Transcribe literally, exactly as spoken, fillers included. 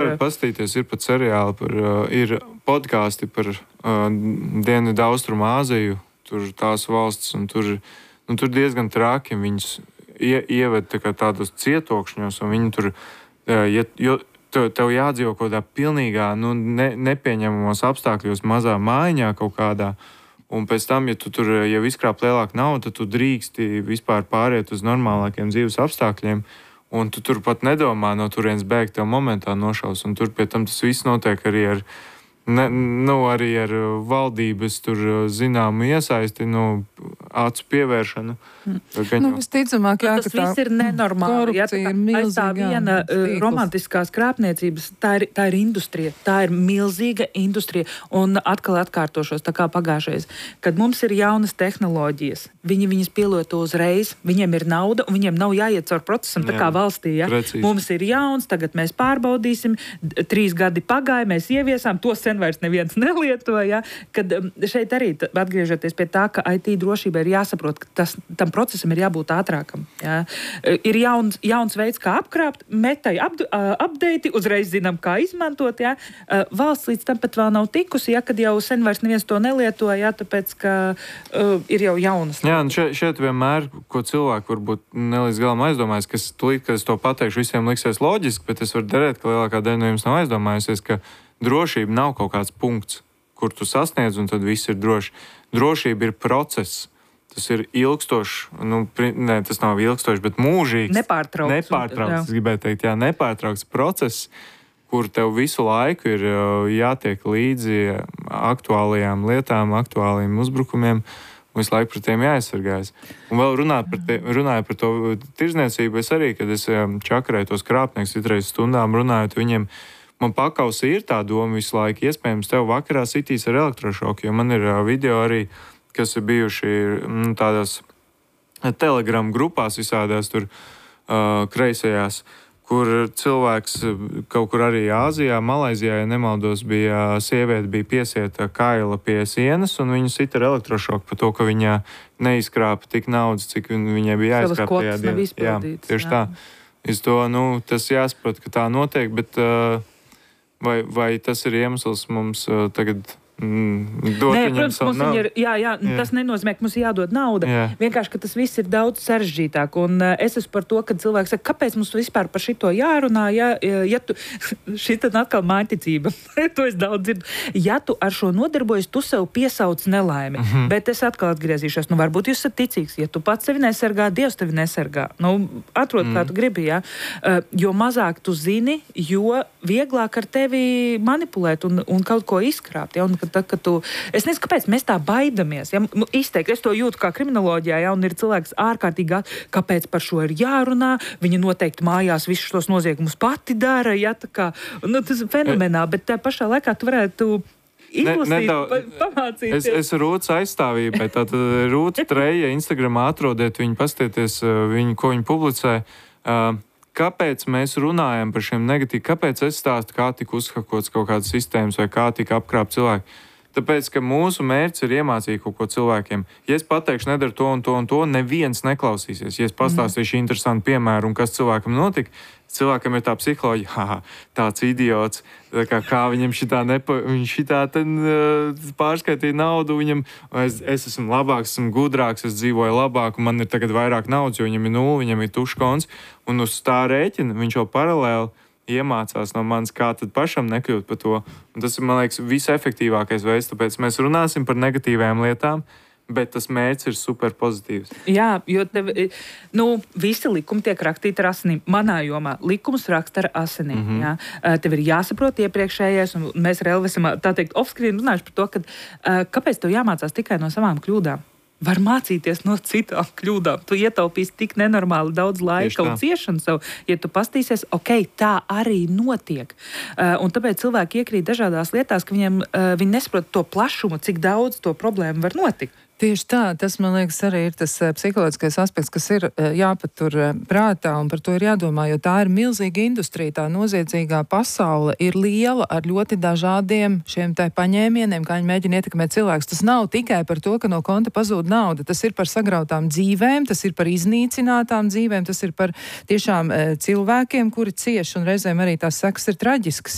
varat pastīties, ir pat seriāli, par, uh, ir podkāsti par uh, Dienvidu Austrumu Āziju, tur tās valsts, un tur, nu, tur diezgan traki viņus ie, ieved tā kā tādos cietokšņos, un viņi tur, uh, ja, jo tev, tev jādzīvo kaut kādā pilnīgā, nu, ne, nepieņemamos apstākļos mazā mājiņā kaut kādā, un pēc tam, ja tu tur jau izkrāp lielāku naudu, tad tu drīksti vispār pāriet uz normālākiem dzīves apstākļiem, un tu tur pat nedomā no turienes bēgt, tev momentā nošaus, un tur pie tam tas viss notiek arī ar, ne, nu, arī ar valdības tur zināmu iesaisti, nu, acu pievēršanu. Mm. Nu, visticamāk, jā, tas ka tā viss ir nenormāli. Jā, tā, aiz tā viena uh, romantiskās krāpniecības, tā ir, tā ir industrija, tā ir milzīga industrija, un atkal atkārtošos, tā kā pagājušais, kad mums ir jaunas tehnoloģijas, viņi viņas pielieto uzreiz, viņiem ir nauda, un viņiem nav jāiet caur procesam, tā jā, kā valstī, ja? Precīzi. Mums ir jauns, tagad mēs pārbaudīsim, trīs gadi pagāja, mēs ieviesām, to sen vairs neviens nelieto, ja? Kad šeit arī atgriežoties pie tā, ka I T drošība ir jāsaprot, ka tas, tam procesam ir jābūt ātrākam. Ja? Ir jauns, jauns veids, kā apkrāpt, metai apd, update, uzreiz zinām, kā izmantot. Ja? Valsts līdz tam pat vēl nav tikusi, ja? Kad jau sen vairs neviens to nelieto, ja? Tāpēc, ka uh, ir jau jaunas. Jā, un šeit, šeit vienmēr, ko cilvēki varbūt nelīdz galam aizdomājas, kas tūlīt, kad es to pateikšu, visiem liksies loģiski, bet es varu derēt, ka lielākā daļa no jums nav aizdomājusies, ka drošība nav kaut kāds punkts, kur tu sasniedz, un tad viss ir droši. Drošība ir process. Tas ir ilgstošs, nu, ne, tas nav ilgstošs, bet mūžīgs. Nepārtraukts. Nepārtraukts, es gribēju teikt, jā, nepārtraukts process, kur tev visu laiku ir jātiek līdzi aktuālajām lietām, aktuālajiem uzbrukumiem, un visu laiku par tiem jāaizsargājas. Un vēl runāt par, te, runāju par to tirzniecību, es arī, kad es čakarēju tos krāpnieks citreiz stundām runājot viņiem, man pakausī ir tā doma visu laiku, iespējams, tev vakarā sitīs ar elektrošoku, jo man ir video arī, kas ir bijuši nu, tādās Telegram grupās visādās tur uh, kreisajās, kur cilvēks kaut kur arī Āzijā, Malaizijā, ja nemaldos, bija sieviete, bija piesieta kaila pie sienas, un viņu sita ar elektrošoku par to, ka viņa neizkrāpa tik naudas, cik viņai bija jāizkrāpa tajā dienā. Jā, tieši jā. Tā. Es to, nu, tas jāsaprot, ka tā notiek, bet uh, vai, vai tas ir iemesls mums uh, tagad Mm, Nē, protams, mums ir, jā, jā, jā. Tas nenozīmē, ka mums ir jādod nauda. Jā. Vienkārši, ka tas viss ir daudz sarežģītāk. Un uh, es esmu par to, ka cilvēks saka, kāpēc mums vispār par šito jārunā, ja, ja tu, šī tad atkal mājticība, to es daudz dzirdu. Ja tu ar šo nodarbojas, tu sev piesauc nelaimi. Mm-hmm. Bet es atkal atgriezīšos, nu varbūt jūs esat ticīgs, ja tu pats sevi nesargā, Dievs tevi nesargā. Nu, atrod, mm. kā tu gribi, jā. Uh, jo mazāk tu zini, jo vieglāk ar tevi manipulēt un, un kaut ko izkrāpt, ja, un Tā, ka tu, es nezinu, kāpēc mēs tā baidamies. Ja? Izteikti, es to jūtu kā kriminoloģijā, ja? Un ir cilvēks ārkārtīgi, kāpēc par šo ir jārunā. Viņa noteikti mājās visus tos noziegumus pati dara. Ja? Tā kā, nu, tas ir fenomenā, bet tā pašā laikā tu varētu izlasīt, ne, pa, pamācīties. Es, es Rūtas aizstāvībai, tātad Rūta Treja Instagramā atrodiet viņu, pastieties viņu, ko viņa publicē. Uh, Kāpēc mēs runājam par šiem negatīviem? Kāpēc es stāstu, kā tika uzhakots kaut kādas sistēmas vai kā tika apkrāpt cilvēki? Tāpēc, ka mūsu mērķis ir iemācīt kaut ko cilvēkiem. Ja es pateikšu, nedara to un to un to, neviens neklausīsies. Ja es pastāstīšu mm. interesantu piemēru un kas cilvēkam notika, cilvēkam ir tā psiholoģija, haha, tāds idiots, tā kā, kā viņam šitā, nepa, viņš šitā ten, uh, pārskaitīja naudu, viņam, es, es esmu labāks, esmu gudrāks, es dzīvoju labāk, un man ir tagad vairāk naudas, jo viņam ir nula, viņam ir tuškons, un uz tā rēķina viņš jau paralēli iemācās no manis, kā tad pašam nekļūt par to. Un tas ir, man liekas, visefektīvākais veids, tāpēc mēs runāsim par negatīvām lietām, bet tas mērķis ir super pozitīvs. Jā, jo tev, nu, visi likumi tiek rakstīti ar asinīm. Manā jomā likums raksta ar asinīm. Mm-hmm. Jā. Tev ir jāsaprot iepriekšējais, un mēs ar Elvi esam, tā teikt, off-screen runājuši par to, ka, kāpēc tev jāmācās tikai no savām kļūdām. Var mācīties no citām kļūdām. Tu ietaupīsi tik nenormāli daudz laika un ciešanu sev, ja tu pastīsies, ok, tā arī notiek. Uh, un tāpēc cilvēki iekrīt dažādās lietās, ka viņiem, uh, viņi nesaprot to plašumu, cik daudz to problēmu var notikt. Tieši tā, tas, man liekas, arī ir tas psiholoģiskais aspekts, kas ir jāpatur prātā, un par to ir jādomā, jo tā ir milzīga industrija, tā noziedzīgā pasaule ir liela ar ļoti dažādiem šiem tai paņēmieniem, kā viņi mēģina ietekmēt cilvēkus. Tas nav tikai par to, ka no konta pazūd nauda, tas ir par sagrautām dzīvēm, tas ir par iznīcinātām dzīvēm, tas ir par tiešām cilvēkiem, kuri cieš, un reizēm arī tās sekas ir traģiskas.